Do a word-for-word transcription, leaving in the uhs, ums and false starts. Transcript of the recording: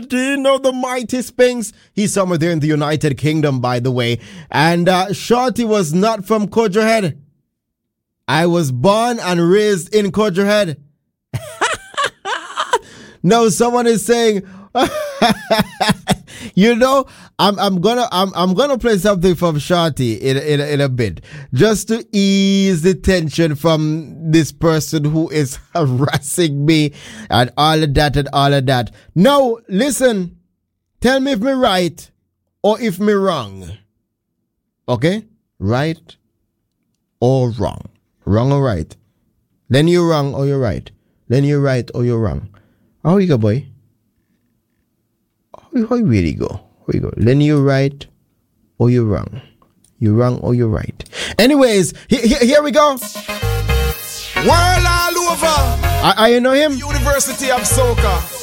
Do you know the mighty Spinks? He's somewhere there in the United Kingdom, by the way. And uh, Shorty was not from Kojohead. I was born and raised in Kojohead. No, someone is saying, you know, I'm I'm gonna I'm I'm gonna play something from Shorty in in in a bit, just to ease the tension from this person who is harassing me and all of that and all of that. Now, listen, tell me if me right or if me wrong. Okay, right or wrong, wrong or right. Then you're wrong or you're right. Then you're right or you're wrong. How you go, boy? How, how you really go? How you go? Then you're right or you're wrong. You're wrong or you're right. Anyways, he, he, here we go. World all over. I, I you know him? University of Soca.